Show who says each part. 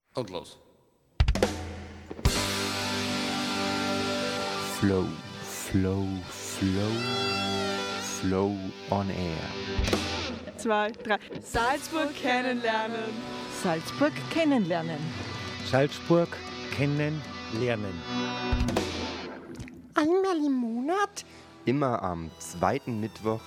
Speaker 1: Und los.
Speaker 2: Flow, Flow, Flow, Flow on Air.
Speaker 3: 2, 3. Salzburg kennenlernen.
Speaker 4: Salzburg kennenlernen.
Speaker 5: Salzburg kennenlernen.
Speaker 6: Einmal im Monat?
Speaker 2: Immer am zweiten Mittwoch